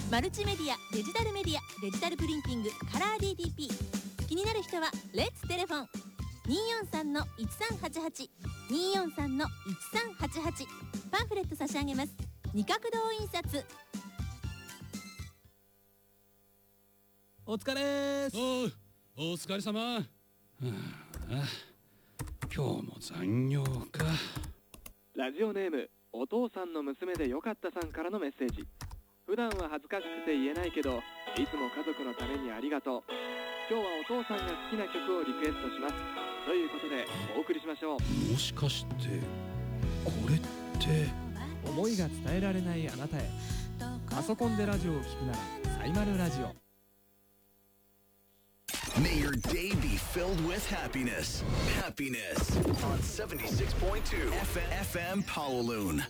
マルチメディア、デジタルメディア、デジタルプリンティング、カラー DTP。 気になる人はレッツテレフォン 243-1388 243-1388。 パンフレット差し上げます。二角堂印刷。 お疲れーす。 お疲れ様。今日も残業か。 ラジオネームお父さんの娘でよかったさんからのメッセージ。普段は恥ずかしくて言えないけど、いつも家族のためにありがとう。今日はお父さんが好きな曲をリクエストします。ということでお送りしましょう。 もしかしてこれって思いが伝えられないあなたへ。パソコンでラジオを聞くならサイマルラジオ。 May your day be filled with happiness. Happiness on 76.2 FM Pawaloon.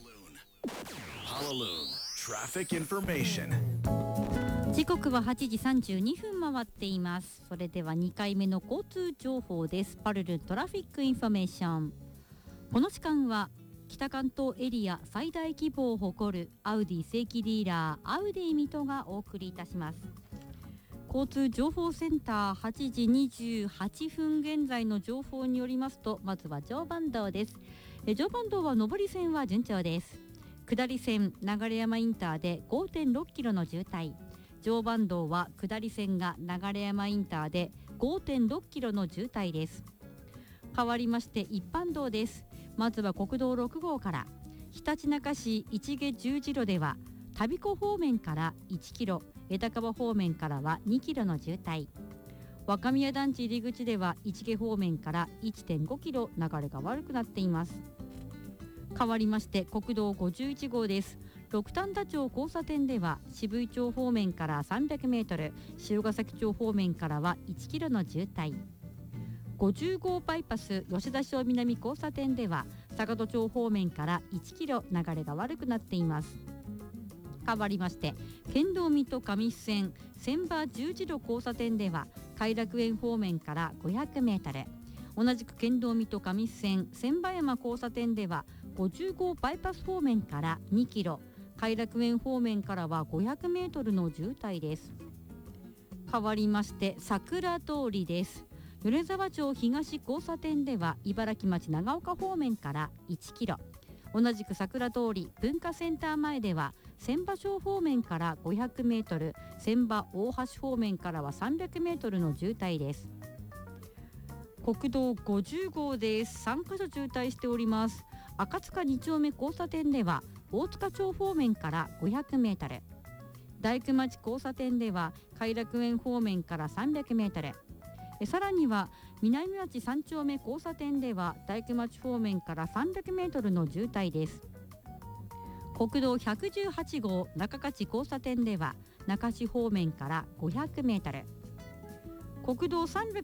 Pawaloon Traffic Information. 時刻は8時32分回っています。それでは2回目の交通情報です。パルルントラフィックインフォメーション。この時間は北関東エリア最大規模を誇るアウディ正規ディーラーアウディ水戸がお送りいたします。交通情報センター8時28分現在の情報によりますと、まずは常磐道です。常磐道は上り線は順調です。下り線流山インターで 5.6 キロの渋滞。常磐道は下り線が流山インターで 5.6 キロの渋滞です。変わりまして一般道です。まずは国道6号からひたちなか市市毛十字路では田彦方面から1キロ、枝川方面からは2キロの渋滞。若宮団地入り口では市毛方面から 1.5 キロ流れが悪くなっています。変わりまして国道51号です。六反田町交差点では渋井町方面から300メートル、塩ヶ崎町方面からは1キロの渋滞。50号バイパス吉田小南交差点では坂戸町方面から1キロ流れが悪くなっています。変わりまして県道水戸上須線千葉十字路交差点では偕楽園方面から500メートル、同じく県道水戸上須線千葉山交差点では50号バイパス方面から2キロ、偕楽園方面からは500メートルの渋滞です。変わりまして桜通りです。米沢町東交差点では茨城町長岡方面から1キロ、同じく桜通り文化センター前では千葉町方面から500メートル、千葉大橋方面からは300メートルの渋滞です。国道50号です。3カ所渋滞しております。赤塚2丁目交差点では大塚町方面から500メートル、大工町交差点では偕楽園方面から300メートル、さらには南町3丁目交差点では大工町方面から300メートルの渋滞です。国道118号中勝交差点では中市方面から500メートル、国道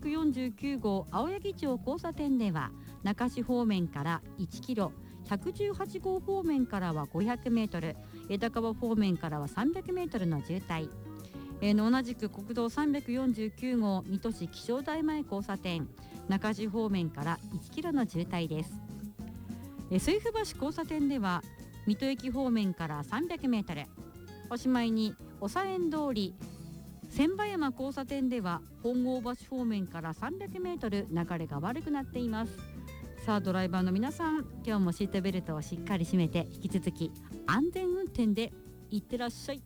349号青柳町交差点では中市方面から1キロ、118号方面からは500メートル、枝川方面からは300メートルの渋滞。同じく国道349号水戸市気象台前交差点中市方面から1キロの渋滞です。水府橋交差点では水戸駅方面から300メートル、おしまいに長園通り千葉山交差点では本郷橋方面から300メートル流れが悪くなっています。さあドライバーの皆さん、今日もシートベルトをしっかり締めて引き続き安全運転でいってらっしゃい。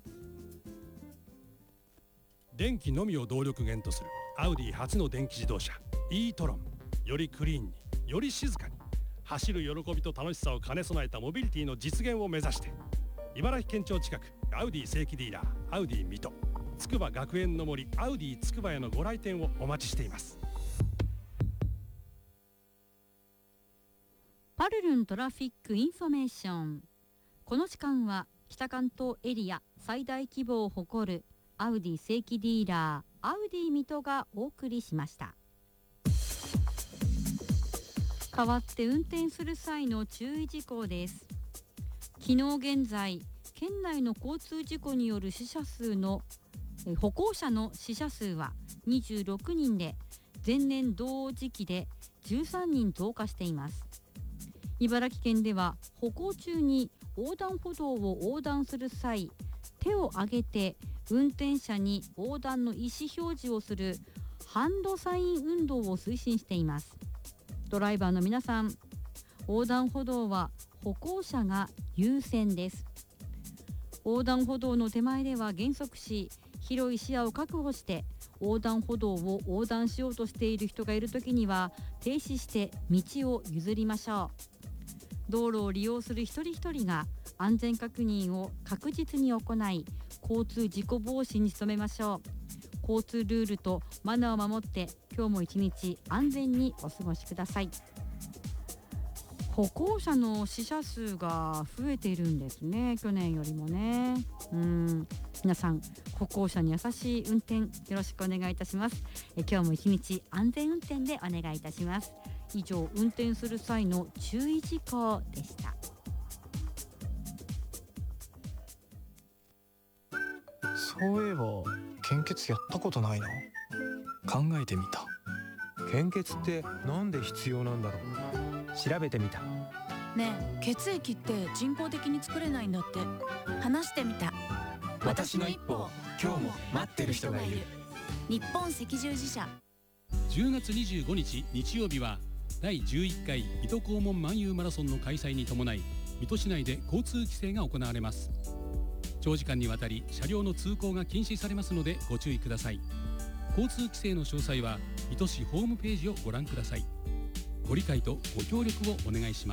電気のみを動力源とするアウディ初の電気自動車 e-tron。 よりクリーンにより静かに走る喜びと楽しさを兼ね備えたモビリティの実現を目指して、茨城県庁近くアウディ正規ディーラーアウディ水戸、筑波学園の森アウディ筑波へのご来店をお待ちしています。 パルルントラフィックインフォメーション。この時間は北関東エリア最大規模を誇るアウディ正規ディーラーアウディ水戸がお送りしました。代わって運転する際の注意事項です。昨日現在県内の交通事故による死者数の歩行者の死者数は26人で、前年同時期で13人増加しています。茨城県では歩行中に横断歩道を横断する際、手を上げて運転者に横断の意思表示をするハンドサイン運動を推進しています。ドライバーの皆さん、横断歩道は歩行者が優先です。横断歩道の手前では減速し、広い視野を確保して横断歩道を横断しようとしている人がいるときには停止して道を譲りましょう。道路を利用する一人一人が安全確認を確実に行い、交通事故防止に努めましょう。交通ルールとマナーを守って今日も一日安全にお過ごしください。歩行者の死者数が増えているんですね、去年よりもね。皆さん歩行者に優しい運転よろしくお願いいたします。今日も一日安全運転でお願いいたします。以上、運転する際の注意事項でした。 そういえば献血やったことないな。考えてみた。 献血ってなんで必要なんだろう。調べてみた。 ねえ、血液って人工的に作れないんだって。話してみた。 私の一歩を今日も待ってる人がいる。 日本赤十字社。 10月25日日曜日は第11回水戸黄門漫遊マラソンの開催に伴い、水戸市内で交通規制が行われます。長時間にわたり車両の通行が禁止されますのでご注意ください。交通規制の詳細は水戸市ホームページをご覧ください。ご理解とご協力をお願いします。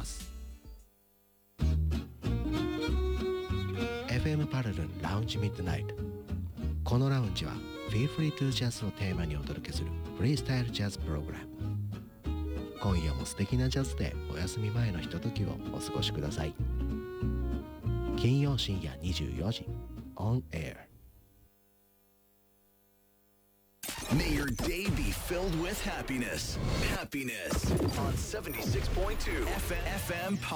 FM パルルンラウンジミッドナイト。このラウンジは Feel Free to Jazz をテーマにお届けするフリースタイルジャズプログラム。今夜も素敵なジャズでお休み前のひとときをお過ごしください。金曜深夜24時 On Air。 May your day be filled with happiness. Happiness on 76.2 FM